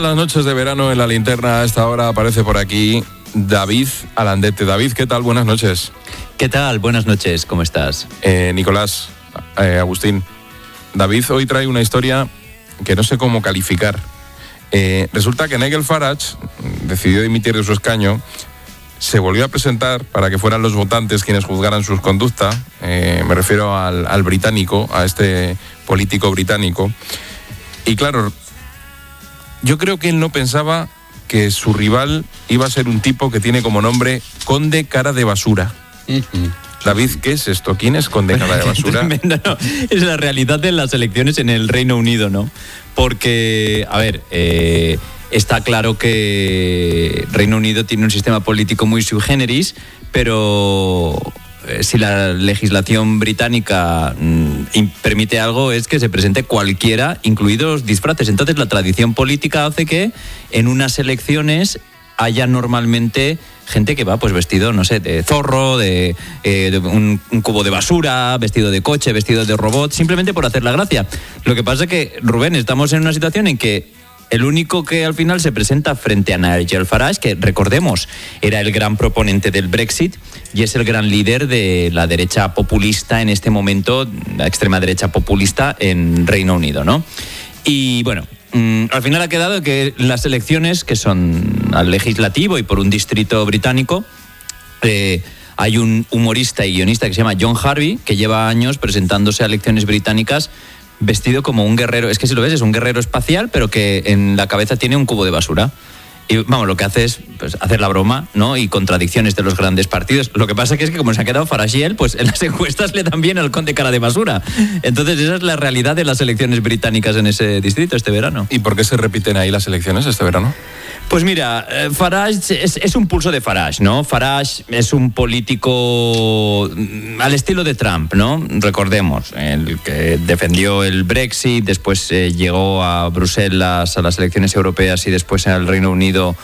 las noches de verano en la linterna? A esta hora aparece por aquí David Alandete. David, ¿qué tal? Buenas noches. ¿Qué tal? Buenas noches, ¿cómo estás? Nicolás, Agustín, David hoy trae una historia que no sé cómo calificar. Resulta que Nigel Farage decidió dimitir de su escaño, se volvió a presentar para que fueran los votantes quienes juzgaran sus conductas. Me refiero al británico, a este político británico. Y claro, yo creo que él no pensaba que su rival iba a ser un tipo que tiene como nombre Conde Cara de Basura. David, ¿qué es esto? ¿Quién es Conde Cara de Basura? Tremendo, ¿no? Es la realidad de las elecciones en el Reino Unido, ¿no? Porque, a ver, está claro que Reino Unido tiene un sistema político muy sui generis, pero si la legislación británica permite algo, es que se presente cualquiera, incluidos disfraces. Entonces la tradición política hace que en unas elecciones haya normalmente gente que va pues vestido, no sé, de zorro, de un cubo de basura, vestido de coche, vestido de robot, simplemente por hacer la gracia. Lo que pasa es que, Rubén, estamos en una situación en que el único que al final se presenta frente a Nigel Farage, que recordemos era el gran proponente del Brexit y es el gran líder de la derecha populista en este momento, la extrema derecha populista en Reino Unido, ¿no? Y bueno, al final ha quedado que las elecciones, que son al legislativo y por un distrito británico, hay un humorista y guionista que se llama John Harvey, que lleva años presentándose a elecciones británicas vestido como un guerrero. Es que si lo ves, es un guerrero espacial, pero que en la cabeza tiene un cubo de basura. Y vamos, lo que hace es pues, hacer la broma, ¿no? Y contradicciones de los grandes partidos. Lo que pasa es que como se ha quedado Farage y él, pues en las encuestas le dan bien al Conde Cara de Basura. Entonces esa es la realidad de las elecciones británicas en ese distrito este verano. ¿Y por qué se repiten ahí las elecciones este verano? Pues mira, Farage es un pulso de Farage, ¿no? Farage es un político al estilo de Trump, ¿no? Recordemos, el que defendió el Brexit, después llegó a Bruselas a las elecciones europeas y después al Reino Unido,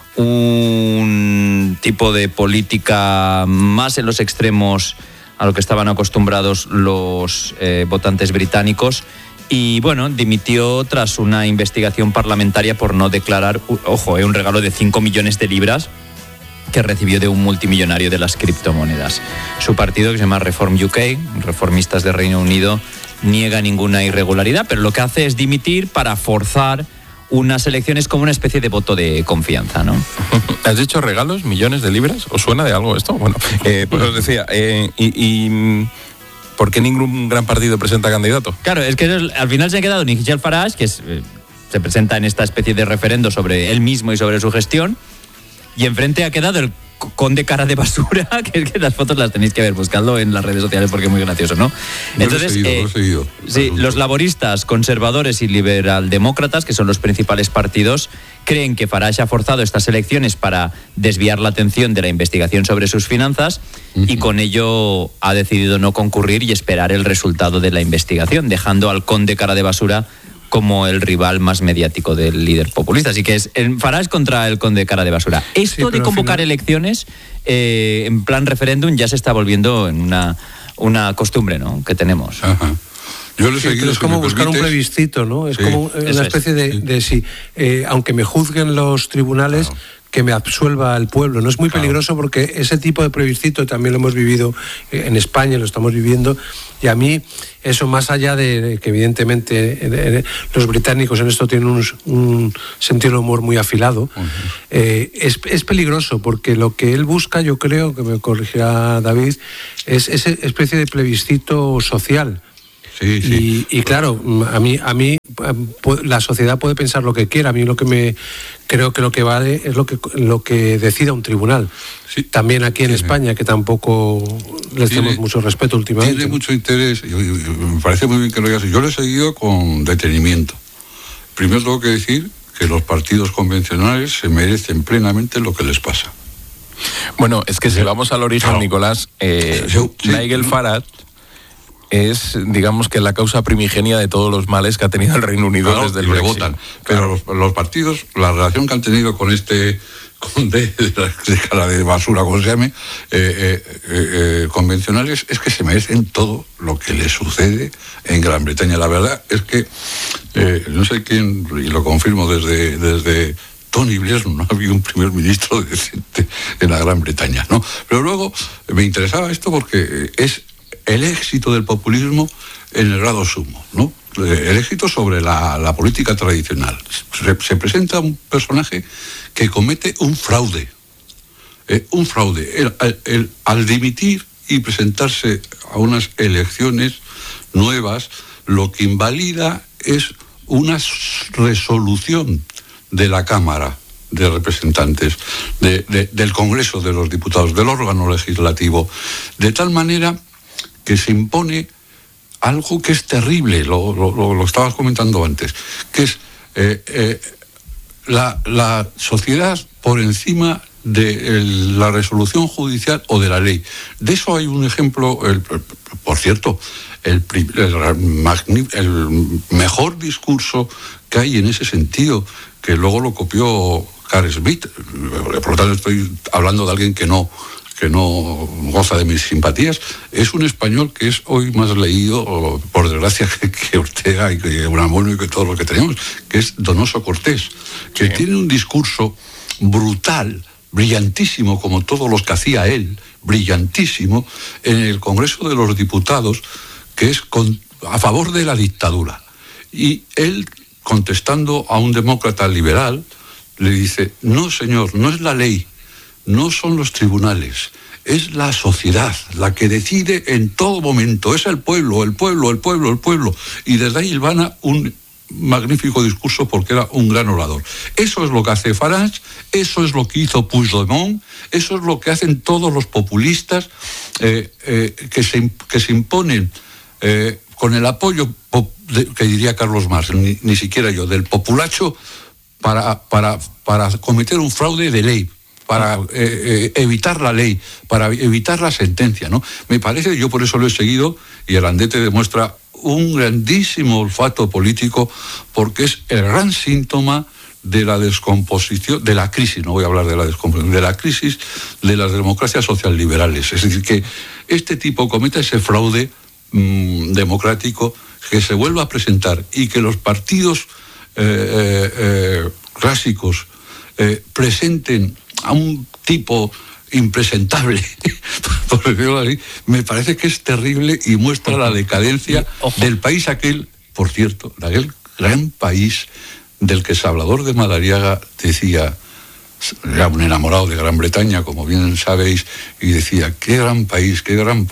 un tipo de política más en los extremos a lo que estaban acostumbrados los votantes británicos. Y bueno, dimitió tras una investigación parlamentaria por no declarar, un regalo de 5 millones de libras que recibió de un multimillonario de las criptomonedas. Su partido, que se llama Reform UK, Reformistas de Reino Unido, niega ninguna irregularidad, pero lo que hace es dimitir para forzar unas elecciones como una especie de voto de confianza, ¿no? ¿Has dicho regalos, millones de libras? ¿Os suena de algo esto? Bueno, pues os decía, ¿por qué ningún gran partido presenta candidato? Claro, es que al final se ha quedado Nigel Farage, que se presenta en esta especie de referendo sobre él mismo y sobre su gestión, y enfrente ha quedado el Conde Cara de Basura, que es que las fotos las tenéis que ver, buscadlo en las redes sociales porque es muy gracioso, ¿no? Entonces, lo he seguido. Sí, los laboristas, conservadores y liberaldemócratas, que son los principales partidos, creen que Farage ha forzado estas elecciones para desviar la atención de la investigación sobre sus finanzas y con ello ha decidido no concurrir y esperar el resultado de la investigación, dejando al Conde Cara de Basura como el rival más mediático del líder populista. Así que es el Farage contra el Conde Cara de Basura. Esto de convocar elecciones en plan referéndum ya se está volviendo en una costumbre, ¿no?, que tenemos. Ajá. Yo lo he seguido, es como buscar un plebiscito, ¿no? Es como una especie de si, aunque me juzguen los tribunales, claro, que me absuelva el pueblo. No es muy peligroso porque ese tipo de plebiscito también lo hemos vivido en España, lo estamos viviendo, y a mí eso, más allá de que evidentemente los británicos en esto tienen un sentido de humor muy afilado, es peligroso porque lo que él busca, yo creo, que me corregirá David, es esa especie de plebiscito social. Sí. Y claro, a mí la sociedad puede pensar lo que quiera. A mí creo que lo que vale es lo que decida un tribunal. Sí. También aquí en España, que tampoco les tenemos mucho respeto últimamente. Tiene mucho interés, y me parece muy bien que lo digas. Yo lo he seguido con detenimiento. Primero tengo que decir que los partidos convencionales se merecen plenamente lo que les pasa. Bueno, es que si vamos al origen, claro, Nicolás, Nigel Farage es, digamos, que la causa primigenia de todos los males que ha tenido el Reino Unido, claro, desde el Brexit. Votan. Pero los partidos, la relación que han tenido con este con D de cara de basura, como se llame, convencionales, es que se merecen todo lo que les sucede en Gran Bretaña. La verdad es que no sé quién, y lo confirmo desde Tony Blair, no ha habido un primer ministro decente en la Gran Bretaña, ¿no? Pero luego me interesaba esto porque es el éxito del populismo en el grado sumo, ¿no? El éxito sobre la política tradicional. Se presenta un personaje que comete un fraude. Al dimitir y presentarse a unas elecciones nuevas, lo que invalida es una resolución de la Cámara de Representantes, del Congreso de los Diputados, del órgano legislativo, de tal manera que se impone algo que es terrible, lo estabas comentando antes, que es la sociedad por encima de la resolución judicial o de la ley. De eso hay un ejemplo, por cierto, el mejor discurso que hay en ese sentido, que luego lo copió Carl Smith. Por lo tanto, estoy hablando de alguien que no goza de mis simpatías. Es un español que es hoy más leído, por desgracia, que Ortega y que Unamuno y que todo lo que tenemos, que es Donoso Cortés, que tiene un discurso brutal, brillantísimo, como todos los que hacía él, brillantísimo, en el Congreso de los Diputados, que es a favor de la dictadura. Y él, contestando a un demócrata liberal, le dice: no, señor, no es la ley, no son los tribunales, es la sociedad la que decide en todo momento, es el pueblo. Y desde ahí hilvana un magnífico discurso porque era un gran orador. Eso es lo que hace Farage, eso es lo que hizo Puigdemont, eso es lo que hacen todos los populistas que se imponen con el apoyo, que diría Carlos Marx, ni siquiera yo, del populacho para cometer un fraude de ley, para evitar la ley, para evitar la sentencia, ¿no? Me parece, yo por eso lo he seguido, y Arandete demuestra un grandísimo olfato político, porque es el gran síntoma de la descomposición, de la crisis, no voy a hablar de la descomposición, de la crisis de las democracias socialliberales. Es decir, que este tipo cometa ese fraude democrático, que se vuelva a presentar y que los partidos clásicos presenten a un tipo impresentable, por decirlo así, me parece que es terrible y muestra la decadencia del país aquel, por cierto, de aquel gran país del que Salvador de Madariaga decía, era un enamorado de Gran Bretaña, como bien sabéis, y decía: qué gran país,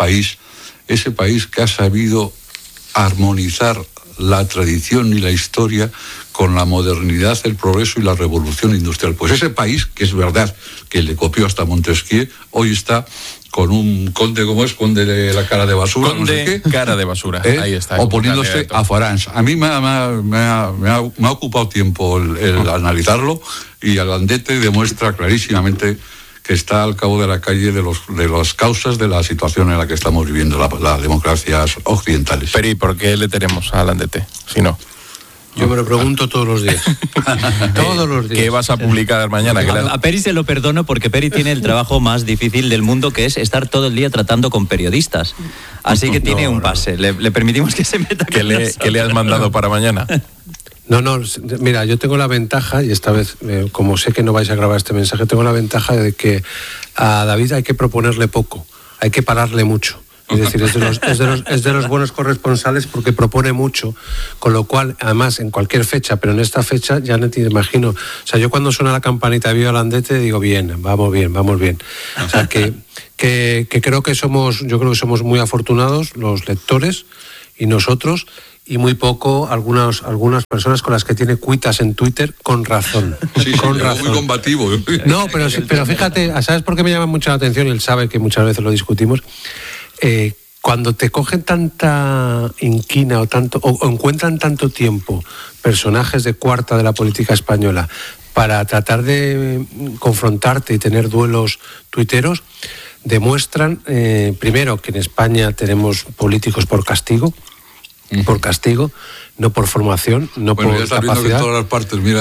ese país que ha sabido armonizar la tradición y la historia con la modernidad, el progreso y la revolución industrial. Pues ese país, que es verdad que le copió hasta Montesquieu, hoy está con un conde, ¿cómo es? Conde de la cara de basura. Conde, no sé qué. Cara de basura, ahí está. Oponiéndose a Farage. A mí me ha ocupado tiempo el analizarlo, y Arandete demuestra clarísimamente que está al cabo de la calle de las causas de la situación en la que estamos viviendo las democracias occidentales. Pero ¿y por qué le tenemos a Arandete? Si no. Yo me lo pregunto todos los días. Todos los días. ¿Qué vas a publicar mañana? A Peri se lo perdono porque Peri tiene el trabajo más difícil del mundo, que es estar todo el día tratando con periodistas. Así que tiene un pase. Le permitimos que se meta. ¿Qué le has mandado para mañana? No, mira, yo tengo la ventaja, y esta vez, como sé que no vais a grabar este mensaje, tengo la ventaja de que a David hay que proponerle poco, hay que pararle mucho. Es decir, es de los buenos corresponsales porque propone mucho, con lo cual, además, en cualquier fecha, pero en esta fecha ya no te imagino. O sea, yo cuando suena la campanita de Viva Arandete digo, vamos bien. O sea, que creo que somos muy afortunados los lectores y nosotros, y muy poco algunas personas con las que tiene cuitas en Twitter, con razón. Sí, con razón. Muy combativo. No, pero fíjate, ¿sabes por qué me llama mucho la atención? Y él sabe que muchas veces lo discutimos. Cuando te cogen tanta inquina o encuentran tanto tiempo personajes de cuarta de la política española para tratar de confrontarte y tener duelos tuiteros, demuestran primero que en España tenemos políticos por castigo, no por formación, no por ya está capacidad. Viendo que en todas las partes, mira.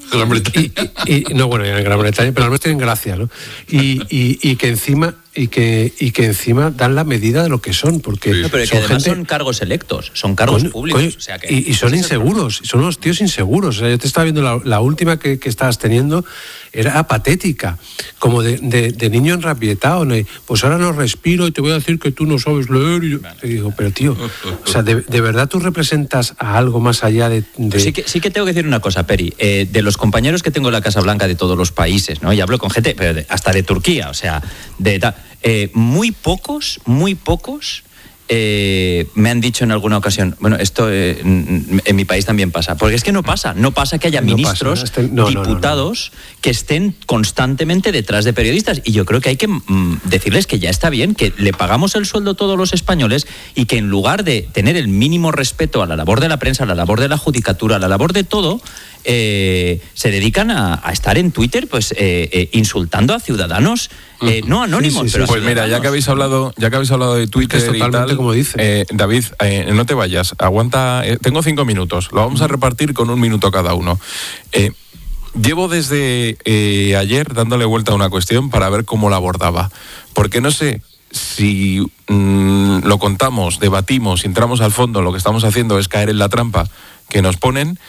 Gran Bretaña. No, bueno, en Gran Bretaña, pero al menos tienen gracia, ¿no? Y que encima dan la medida de lo que son, porque no, pero que además son cargos electos, son cargos públicos. O sea que y son inseguros, son unos tíos inseguros. O sea, yo te estaba viendo la última que estabas teniendo, era patética, como de niño enrabietado, ¿no? Pues ahora no respiro y te voy a decir que tú no sabes leer. Y yo te digo, pero tío, o sea, de verdad tú representas a algo más allá de... Sí que tengo que decir una cosa, Peri, de los compañeros que tengo en la Casa Blanca de todos los países, ¿no? Y hablo con gente, pero hasta de Turquía, o sea, muy pocos me han dicho en alguna ocasión, bueno, esto en mi país también pasa, porque es que no pasa que haya ministros, diputados que estén constantemente detrás de periodistas, y yo creo que hay que decirles que ya está bien, que le pagamos el sueldo a todos los españoles y que en lugar de tener el mínimo respeto a la labor de la prensa, a la labor de la judicatura, a la labor de todo, se dedican a estar en Twitter pues insultando a ciudadanos no anónimos, pero pues mira, ya que habéis hablado de Twitter y tal, como dice. David, no te vayas, aguanta, tengo 5 minutos, lo vamos a repartir con 1 minuto cada uno. Llevo desde ayer dándole vuelta a una cuestión para ver cómo la abordaba, porque no sé si lo contamos, debatimos, entramos al fondo, lo que estamos haciendo es caer en la trampa que nos ponen,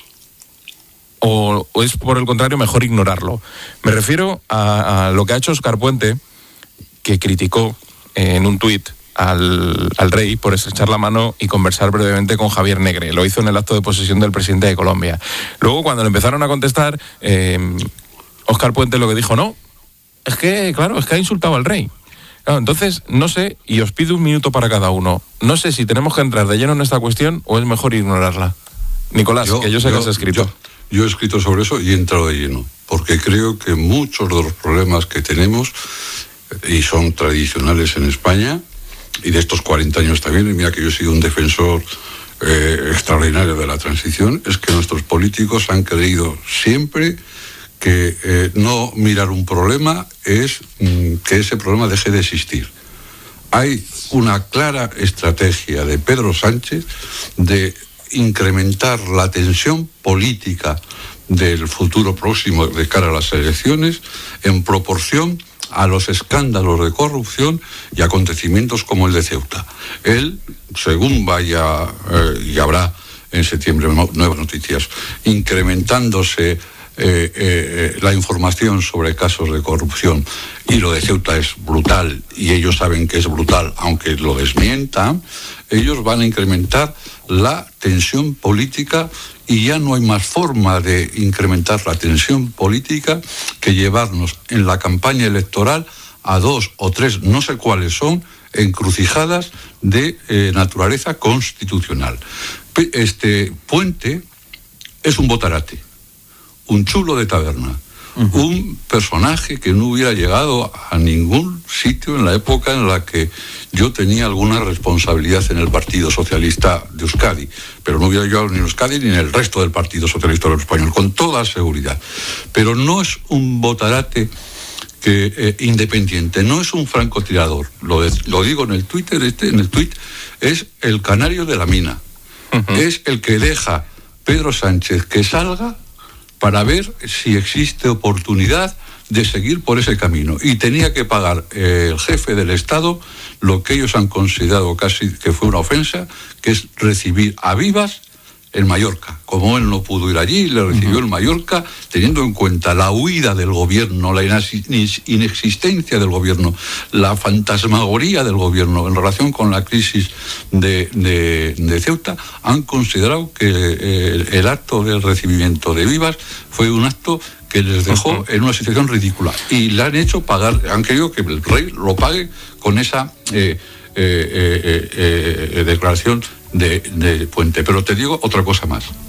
o es por el contrario mejor ignorarlo. Me refiero a lo que ha hecho Óscar Puente, que criticó en un tuit al rey por estrechar la mano y conversar brevemente con Javier Negre. Lo hizo en el acto de posesión del presidente de Colombia. Luego, cuando le empezaron a contestar, Óscar Puente lo que dijo, es que ha insultado al rey. Claro, entonces, no sé, y os pido 1 minuto para cada uno, no sé si tenemos que entrar de lleno en esta cuestión o es mejor ignorarla. Nicolás, que yo sé que has escrito. Yo he escrito sobre eso y he entrado de lleno, porque creo que muchos de los problemas que tenemos, y son tradicionales en España, y de estos 40 años también, y mira que yo he sido un defensor extraordinario de la transición, es que nuestros políticos han creído siempre que no mirar un problema es que ese problema deje de existir. Hay una clara estrategia de Pedro Sánchez de incrementar la tensión política del futuro próximo de cara a las elecciones en proporción a los escándalos de corrupción y acontecimientos como el de Ceuta. Él, según vaya, y habrá en septiembre nuevas noticias, incrementándose la información sobre casos de corrupción, y lo de Ceuta es brutal y ellos saben que es brutal aunque lo desmientan, ellos van a incrementar la tensión política, y ya no hay más forma de incrementar la tensión política que llevarnos en la campaña electoral a 2 o 3, no sé cuáles son, encrucijadas de naturaleza constitucional. Puente es un botarate, un chulo de taberna, un personaje que no hubiera llegado a ningún sitio en la época en la que yo tenía alguna responsabilidad en el Partido Socialista de Euskadi, pero no hubiera llegado ni en Euskadi ni en el resto del Partido Socialista Español, con toda seguridad. Pero no es un botarate independiente, no es un francotirador. Lo digo en el Twitter, en el tuit, es el canario de la mina. Es el que deja Pedro Sánchez que salga para ver si existe oportunidad de seguir por ese camino. Y tenía que pagar el jefe del Estado lo que ellos han considerado casi que fue una ofensa, que es recibir a vivas en Mallorca. Como él no pudo ir allí, le recibió en Mallorca, teniendo en cuenta la huida del gobierno, la inexistencia del gobierno, la fantasmagoría del gobierno en relación con la crisis de Ceuta, han considerado que el acto del recibimiento de vivas fue un acto que les dejó en una situación ridícula. Y le han hecho pagar, han querido que el rey lo pague con esa declaración de Puente. Pero te digo otra cosa más.